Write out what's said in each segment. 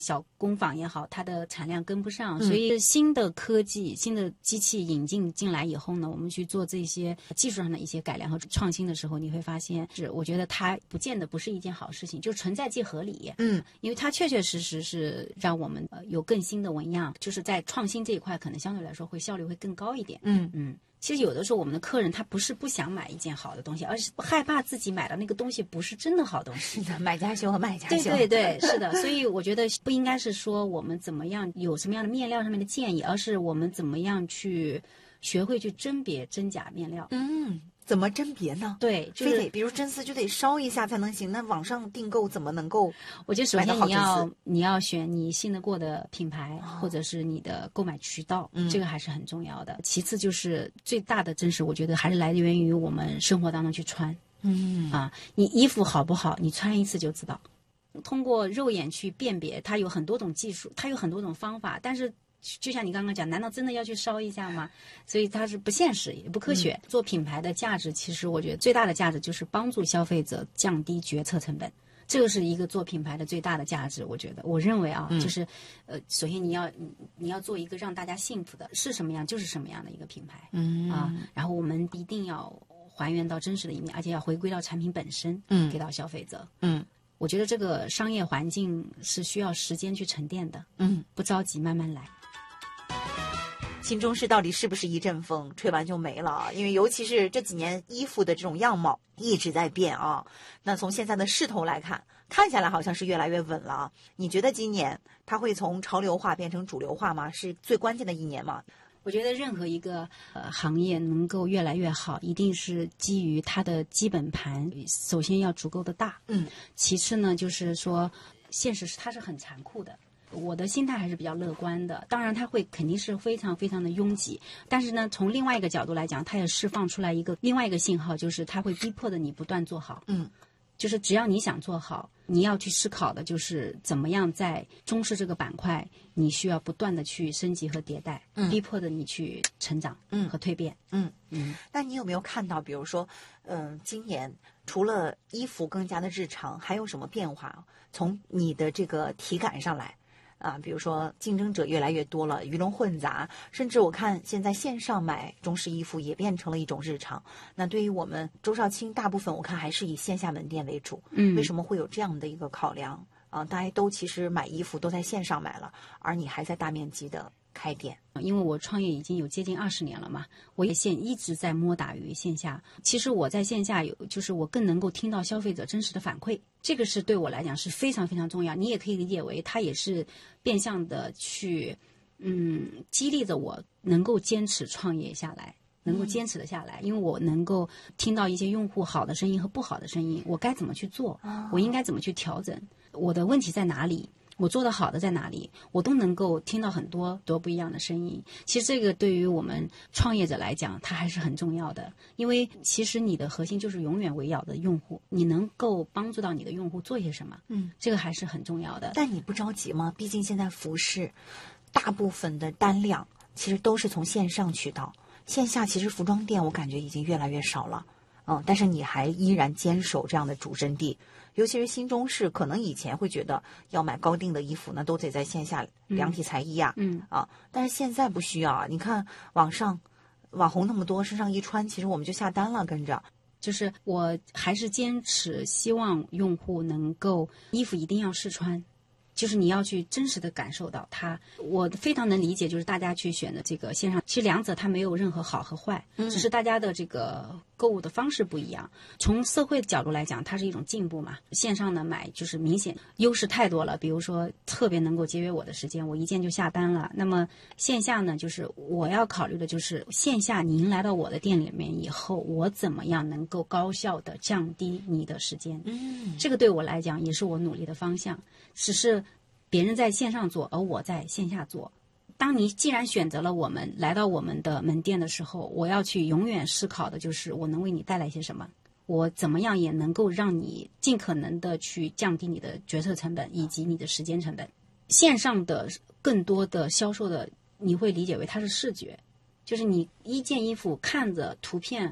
小工坊也好，它的产量跟不上，所以新的科技、新的机器引进来以后呢，我们去做这些技术上的一些改良和创新的时候，你会发现我觉得它不见得不是一件好事情，就存在即合理。因为它确确实实是让我们有更新的纹样，就是在创新这一块可能相对来说效率会更高一点。其实有的时候我们的客人他不是不想买一件好的东西，而是害怕自己买的那个东西不是真的好东西。 是的，买家秀和卖家秀。 对，是的。所以我觉得不应该是说我们怎么样有什么样的面料上面的建议，而是我们怎么样去学会去甄别真假面料。 怎么甄别呢？ 对， 非得比如真丝就得烧一下才能行，那网上订购怎么能够？ 我觉得首先你要选你信得过的品牌，或者是你的购买渠道，这个还是很重要的。其次就是最大的真实，我觉得还是来源于我们生活当中去穿。你衣服好不好，你穿一次就知道。通过肉眼去辨别，它有很多种技术，它有很多种方法，但是就像你刚刚讲，难道真的要去烧一下吗？所以它是不现实也不科学。做品牌的价值，其实我觉得最大的价值就是帮助消费者降低决策成本，这个是一个做品牌的最大的价值。我认为就是首先你要做一个让大家幸福的，是什么样就是什么样的一个品牌。然后我们一定要还原到真实的一面，而且要回归到产品本身，给到消费者。我觉得这个商业环境是需要时间去沉淀的，不着急，慢慢来。 新中式到底是不是一阵风，吹完就没了？因为尤其是这几年衣服的这种样貌一直在变啊。那从现在的势头来看下来好像是越来越稳了。你觉得今年它会从潮流化变成主流化吗？是最关键的一年吗？ 我觉得任何一个行业能够越来越好，一定是基于它的基本盘首先要足够的大。其次呢，就是说现实它是很残酷的。我的心态还是比较乐观的，当然它肯定是非常非常的拥挤，但是呢，从另外一个角度来讲，它也释放出来另外一个信号，就是它会逼迫着你不断做好。就是只要你想做好，你要去思考的就是怎么样在中式这个板块，你需要不断的去升级和迭代，逼迫着你去成长和蜕变。 那你有没有看到，比如说，今年除了衣服更加的日常，还有什么变化？从你的这个体感上来。比如说竞争者越来越多了，鱼龙混杂，甚至我看现在线上买中式衣服也变成了一种日常。那对于我们周少卿，大部分我看还是以线下门店为主。为什么会有这样的一个考量？大家都其实买衣服都在线上买了，而你还在大面积的开店。 因为我创业已经有接近20年了嘛，我也一直在摸打于线下。其实我在线下就是我更能够听到消费者真实的反馈，这个是对我来讲是非常非常重要。你也可以理解为它也是变相的去激励着我能够坚持创业下来，能够坚持的下来，因为我能够听到一些用户好的声音和不好的声音，我该怎么去做，我应该怎么去调整，我的问题在哪里，我做的好的在哪里，我都能够听到很多不一样的声音。其实这个对于我们创业者来讲，它还是很重要的，因为其实你的核心就是永远围绕着用户，你能够帮助到你的用户做些什么，这个还是很重要的。 但你不着急吗？毕竟现在服饰大部分的单量其实都是从线上渠道，线下其实服装店我感觉已经越来越少了。但是你还依然坚守这样的主阵地。尤其是新中式，可能以前会觉得要买高定的衣服呢，都得在线下量体裁衣但是现在不需要啊。你看网上网红那么多，身上一穿，其实我们就下单了，跟着。 就是我还是坚持希望用户能够衣服一定要试穿，就是你要去真实的感受到它。我非常能理解，就是大家去选的这个线上，其实两者它没有任何好和坏，只是大家的这个购物的方式不一样。从社会的角度来讲，它是一种进步嘛。线上的买就是明显优势太多了，比如说特别能够节约我的时间，我一键就下单了。那么线下呢，就是我要考虑的就是线下您来到我的店里面以后，我怎么样能够高效的降低你的时间。这个对我来讲也是我努力的方向，只是别人在线上做，而我在线下做。当你既然选择了我们，来到我们的门店的时候，我要去永远思考的就是我能为你带来些什么，我怎么样也能够让你尽可能的去降低你的决策成本以及你的时间成本。线上的更多的销售的，你会理解为它是视觉，就是你一件衣服看着图片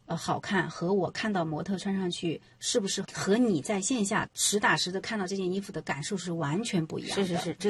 好看和我看到模特穿上去是不是和你在线下实打实的看到这件衣服的感受是完全不一样的。 是是是。